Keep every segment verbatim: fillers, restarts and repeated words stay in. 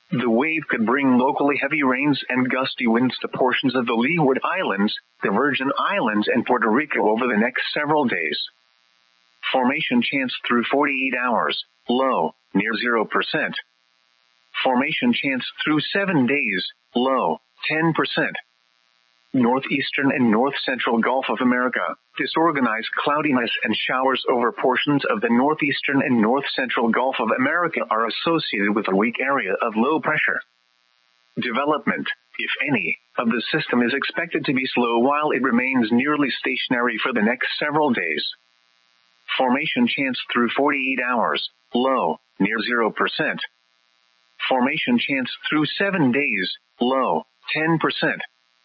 The wave could bring locally heavy rains and gusty winds to portions of the Leeward Islands, the Virgin Islands, and Puerto Rico over the next several days. Formation chance through forty-eight hours, low, near zero percent. Formation chance through seven days, low, ten percent. Northeastern and north-central Gulf of America, disorganized cloudiness and showers over portions of the northeastern and north-central Gulf of America are associated with a weak area of low pressure. Development, if any, of the system is expected to be slow while it remains nearly stationary for the next several days. Formation chance through forty-eight hours, low, near zero percent. Formation chance through seven days, low, ten percent.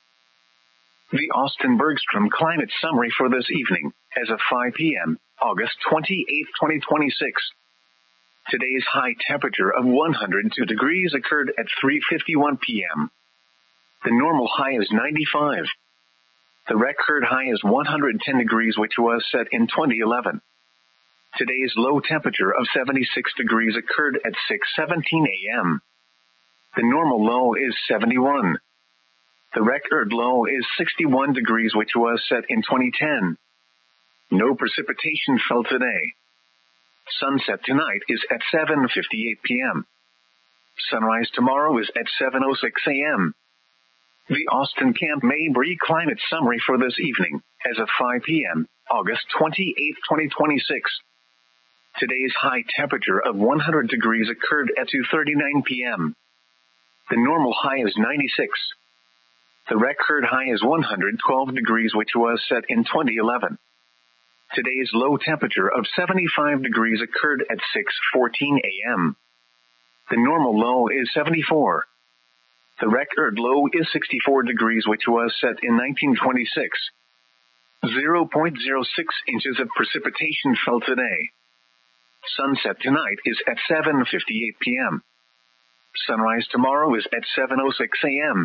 The Austin Bergstrom Climate Summary for this evening, as of five p.m., August twenty-eighth, twenty twenty-six. Today's high temperature of one hundred two degrees occurred at three fifty-one p.m. The normal high is ninety-five. The record high is one hundred ten degrees, which was set in twenty eleven. Today's low temperature of seventy-six degrees occurred at six seventeen a.m. The normal low is seventy-one. The record low is sixty-one degrees, which was set in twenty ten. No precipitation fell today. Sunset tonight is at seven fifty-eight p.m. Sunrise tomorrow is at seven oh six a.m. The Austin Camp Mabry Climate Summary for this evening, as of five p.m., August twenty-eighth, twenty twenty-six. Today's high temperature of one hundred degrees occurred at two thirty-nine p.m. The normal high is ninety-six. The record high is one hundred twelve degrees, which was set in twenty eleven. Today's low temperature of seventy-five degrees occurred at six fourteen a.m. The normal low is seventy-four. The record low is sixty-four degrees, which was set in nineteen twenty-six. zero point zero six inches of precipitation fell today. Sunset tonight is at seven fifty-eight p.m. Sunrise tomorrow is at seven oh six a.m.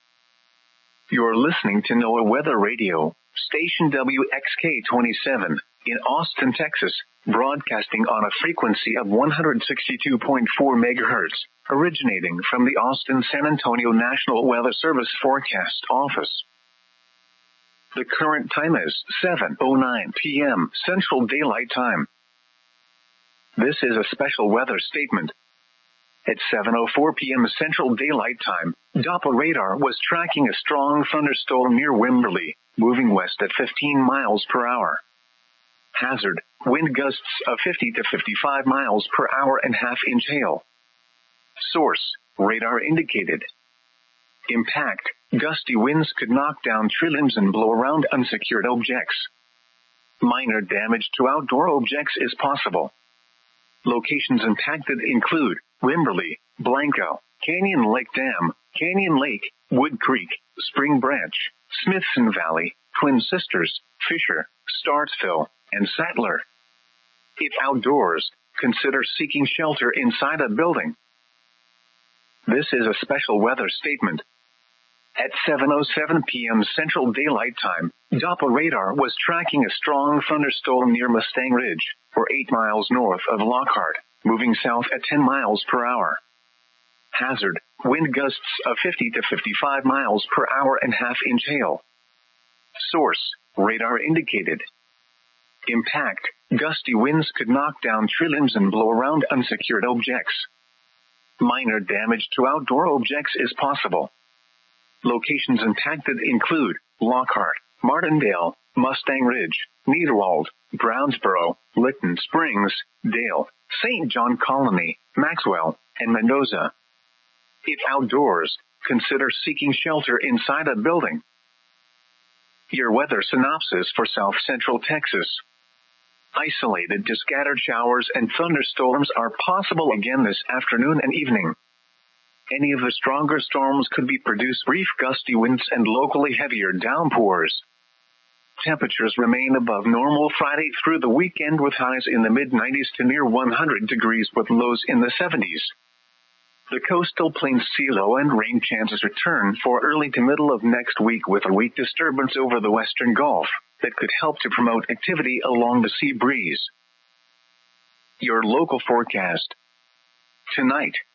You're listening to NOAA Weather Radio, station W X K twenty-seven, in Austin, Texas, broadcasting on a frequency of one hundred sixty-two point four megahertz, originating from the Austin-San Antonio National Weather Service Forecast Office. The current time is seven oh nine p.m. Central Daylight Time. This is a special weather statement. At seven oh four p.m. Central Daylight Time, Doppler radar was tracking a strong thunderstorm near Wimberley, moving west at fifteen miles per hour. Hazard, wind gusts of fifty to fifty-five miles per hour and half-inch hail. Source, radar indicated. Impact, gusty winds could knock down tree limbs and blow around unsecured objects. Minor damage to outdoor objects is possible. Locations impacted include Wimberley, Blanco, Canyon Lake Dam, Canyon Lake, Wood Creek, Spring Branch, Smithson Valley, Twin Sisters, Fisher, Startsville, and Sattler. If outdoors, consider seeking shelter inside a building. This is a special weather statement. At seven oh seven p.m. Central Daylight Time, Doppler radar was tracking a strong thunderstorm near Mustang Ridge, or eight miles north of Lockhart, moving south at ten miles per hour. Hazard, wind gusts of fifty to fifty-five miles per hour and half-inch hail. Source, radar indicated. Impact, gusty winds could knock down tree limbs and blow around unsecured objects. Minor damage to outdoor objects is possible. Locations impacted include Lockhart, Martindale, Mustang Ridge, Niederwald, Brownsboro, Lytton Springs, Dale, Saint John Colony, Maxwell, and Mendoza. If outdoors, consider seeking shelter inside a building. Your weather synopsis for South Central Texas. Isolated to scattered showers and thunderstorms are possible again this afternoon and evening. Any of the stronger storms could be produce brief gusty winds and locally heavier downpours. Temperatures remain above normal Friday through the weekend with highs in the mid nineties to near one hundred degrees with lows in the seventies. The coastal plains see low and rain chances return for early to middle of next week with a weak disturbance over the western Gulf that could help to promote activity along the sea breeze. Your local forecast. Tonight,